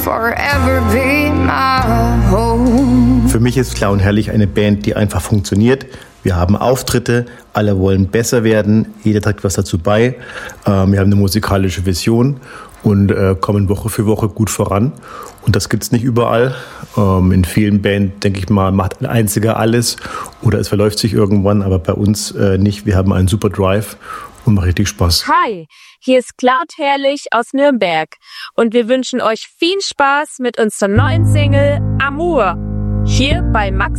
forever be my home. Für mich ist Klar und Herrlich eine Band, die einfach funktioniert. Wir haben Auftritte, alle wollen besser werden, jeder trägt was dazu bei. Wir haben eine musikalische Vision und kommen Woche für Woche gut voran. Und das gibt's nicht überall. In vielen Bands, denke ich mal, macht ein Einziger alles oder es verläuft sich irgendwann, aber bei uns nicht. Wir haben einen super Drive und macht richtig Spaß. Hi, hier ist Klar und Herrlich aus Nürnberg und wir wünschen euch viel Spaß mit unserer neuen Single Amour hier bei Max